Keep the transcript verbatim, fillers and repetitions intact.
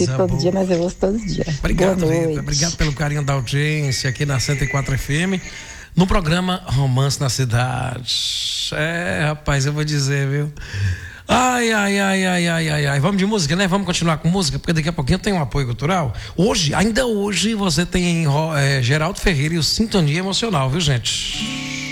assisto todo boa. dia, mas eu ouço todo dia. Obrigado, Rita. Obrigado pelo carinho da audiência aqui na cento e quatro F M, no programa Romance na Cidade. É, rapaz, eu vou dizer, viu? Ai, ai, ai, ai, ai, ai, ai. Vamos de música, né? Vamos continuar com música, porque daqui a pouquinho tem um apoio cultural. Hoje, ainda hoje, você tem é, Geraldo Ferreira e o Sintonia Emocional, viu, gente?